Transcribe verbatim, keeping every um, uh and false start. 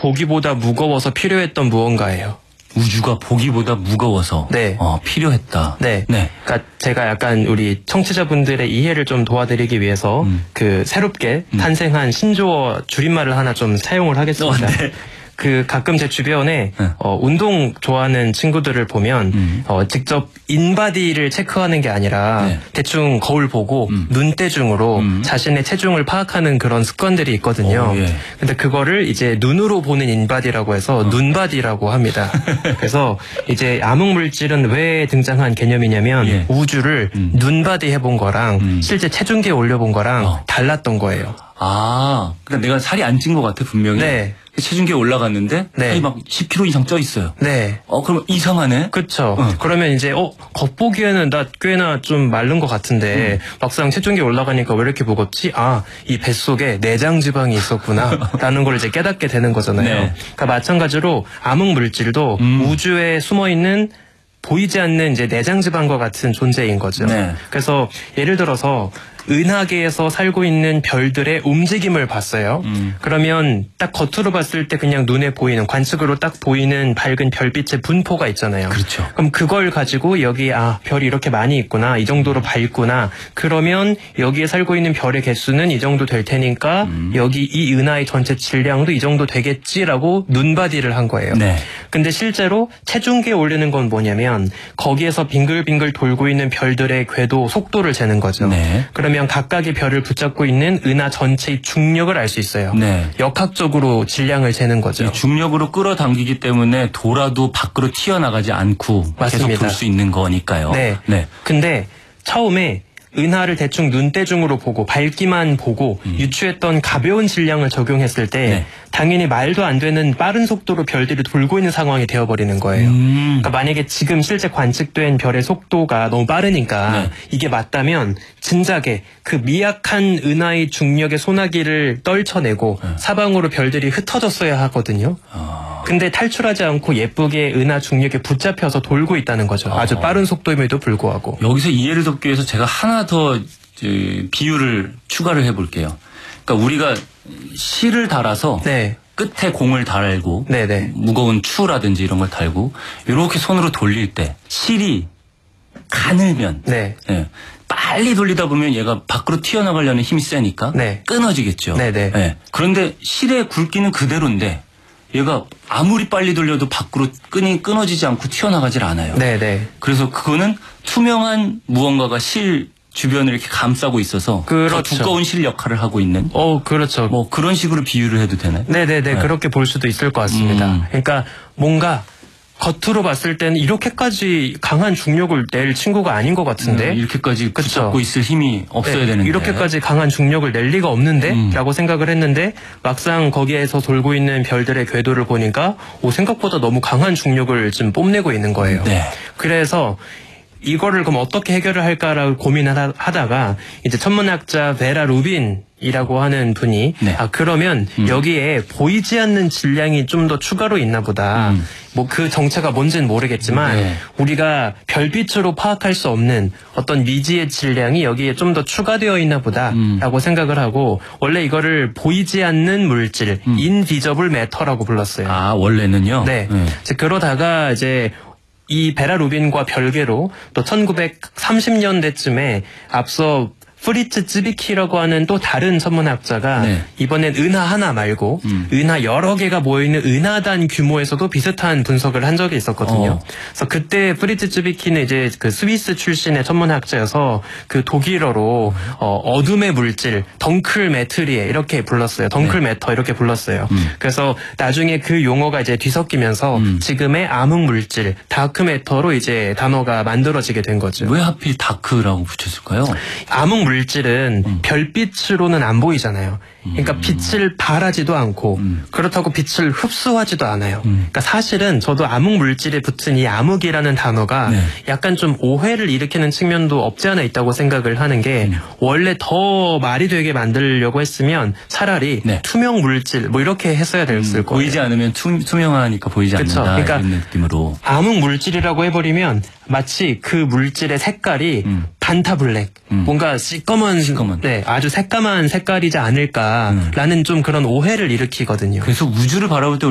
보기보다 무거워서 필요했던 무언가예요. 우주가 보기보다 무거워서 네. 어, 필요했다. 네. 네. 그러니까 제가 약간 우리 청취자분들의 이해를 좀 도와드리기 위해서 음. 그 새롭게 음. 탄생한 신조어 줄임말을 하나 좀 사용을 하겠습니다. 어, 네. 그 가끔 제 주변에 네. 어, 운동 좋아하는 친구들을 보면 음. 어, 직접 인바디를 체크하는 게 아니라 네. 대충 거울 보고 음. 눈대중으로 음. 자신의 체중을 파악하는 그런 습관들이 있거든요. 오, 예. 근데 그거를 이제 눈으로 보는 인바디라고 해서 어. 눈바디라고 합니다. 그래서 이제 암흑물질은 왜 등장한 개념이냐면 예. 우주를 음. 눈바디 해본 거랑 음. 실제 체중계에 올려본 거랑 어. 달랐던 거예요. 아, 그러니까 내가 살이 안 찐 것 같아 분명히. 네. 체중계에 올라갔는데 네. 살이 막 십 킬로그램 이상 쪄 있어요. 네. 어, 그럼 이상하네. 그쵸. 어. 그러면 이제, 어, 겉보기에는 나 꽤나 좀 마른 것 같은데, 음. 막상 체중계 올라가니까 왜 이렇게 무겁지? 아, 이 뱃속에 내장 지방이 있었구나. 라는 걸 이제 깨닫게 되는 거잖아요. 네. 그러니까 마찬가지로 암흑물질도 음. 우주에 숨어 있는 보이지 않는 이제 내장 지방과 같은 존재인 거죠. 네. 그래서 예를 들어서 은하계에서 살고 있는 별들의 움직임을 봤어요. 음. 그러면 딱 겉으로 봤을 때 그냥 눈에 보이는 관측으로 딱 보이는 밝은 별빛의 분포가 있잖아요. 그렇죠. 그럼 그걸 가지고 여기 아 별이 이렇게 많이 있구나, 이 정도로 밝구나. 그러면 여기에 살고 있는 별의 개수는 이 정도 될 테니까 음. 여기 이 은하의 전체 질량도 이 정도 되겠지라고 눈바디를 한 거예요. 네. 근데 실제로 체중계에 올리는 건 뭐냐면 거기에서 빙글빙글 돌고 있는 별들의 궤도 속도를 재는 거죠. 네. 그러면 각각의 별을 붙잡고 있는 은하 전체의 중력을 알 수 있어요. 네. 역학적으로 질량을 재는 거죠. 중력으로 끌어당기기 때문에 돌아도 밖으로 튀어나가지 않고 맞습니다. 계속 돌 수 있는 거니까요. 네. 네. 근데 처음에 은하를 대충 눈대중으로 보고 밝기만 보고 음. 유추했던 가벼운 질량을 적용했을 때 네. 당연히 말도 안 되는 빠른 속도로 별들이 돌고 있는 상황이 되어버리는 거예요. 음. 그러니까 만약에 지금 실제 관측된 별의 속도가 너무 빠르니까 네. 이게 맞다면 진작에 그 미약한 은하의 중력의 소나기를 떨쳐내고 네. 사방으로 별들이 흩어졌어야 하거든요. 아. 근데 탈출하지 않고 예쁘게 은하 중력에 붙잡혀서 돌고 있다는 거죠. 아주 어. 빠른 속도임에도 불구하고. 여기서 이해를 돕기 위해서 제가 하나 더 이제 비유를 추가를 해볼게요. 그러니까 우리가 실을 달아서 네. 끝에 공을 달고 네네. 무거운 추라든지 이런 걸 달고 이렇게 손으로 돌릴 때 실이 가늘면 네. 예, 빨리 돌리다 보면 얘가 밖으로 튀어나가려는 힘이 세니까 네. 끊어지겠죠. 네네. 예. 그런데 실의 굵기는 그대로인데 얘가 아무리 빨리 돌려도 밖으로 끈이 끊어지지 않고 튀어나가질 않아요. 네네. 그래서 그거는 투명한 무언가가 실 주변을 이렇게 감싸고 있어서 그렇죠. 더 두꺼운 실 역할을 하고 있는 어, 그렇죠. 뭐 그런 식으로 비유를 해도 되나요? 네네네. 네. 그렇게 볼 수도 있을 것 같습니다. 음. 그러니까 뭔가 겉으로 봤을 때는 이렇게까지 강한 중력을 낼 친구가 아닌 것 같은데. 음, 이렇게까지 그쵸. 붙잡고 있을 힘이 없어야 네, 되는데 이렇게까지 강한 중력을 낼 리가 없는데? 음. 라고 생각을 했는데 막상 거기에서 돌고 있는 별들의 궤도를 보니까 오, 생각보다 너무 강한 중력을 지금 뽐내고 있는 거예요. 네. 그래서 이거를 그럼 어떻게 해결을 할까라고 고민을 하다가 이제 천문학자 베라 루빈이라고 하는 분이 네. 아 그러면 음. 여기에 보이지 않는 질량이 좀 더 추가로 있나 보다. 음. 뭐 그 정체가 뭔지는 모르겠지만 네. 우리가 별빛으로 파악할 수 없는 어떤 미지의 질량이 여기에 좀 더 추가되어 있나 보다라고 음. 생각을 하고 원래 이거를 보이지 않는 물질, 음. 인비저블 매터라고 불렀어요. 아 원래는요? 네. 네. 이제 그러다가 이제 이 베라 루빈과 별개로 또 천구백삼십 년대쯤에 앞서 프리츠 쯔비키라고 하는 또 다른 천문학자가 네. 이번엔 은하 하나 말고 음. 은하 여러 개가 모여있는 은하단 규모에서도 비슷한 분석을 한 적이 있었거든요. 어. 그래서 그때 프리츠 쯔비키는 이제 그 스위스 출신의 천문학자여서 그 독일어로 어, 어둠의 물질, 덩클 메트리에 이렇게 불렀어요. 덩클 네. 메터 이렇게 불렀어요. 음. 그래서 나중에 그 용어가 이제 뒤섞이면서 음. 지금의 암흑 물질, 다크 메터로 이제 단어가 만들어지게 된 거죠. 왜 하필 다크라고 붙였을까요? 암흑 물질은 음. 별빛으로는 안 보이잖아요. 그러니까 빛을 발하지도 않고 음. 그렇다고 빛을 흡수하지도 않아요. 음. 그러니까 사실은 저도 암흑 물질에 붙은 이 암흑이라는 단어가 네. 약간 좀 오해를 일으키는 측면도 없지 않아 있다고 생각을 하는 게 음. 원래 더 말이 되게 만들려고 했으면 차라리 네. 투명 물질 뭐 이렇게 했어야 됐을 음, 거예요. 보이지 않으면 투, 투명하니까 보이지 그쵸. 않는다 그러니까 이런 느낌으로. 암흑 물질이라고 해버리면 마치 그 물질의 색깔이 음. 반타블랙, 음. 뭔가 시꺼먼, 시꺼먼. 네, 아주 새까만 색깔이지 않을까라는 음. 좀 그런 오해를 일으키거든요. 그래서 우주를 바라볼 때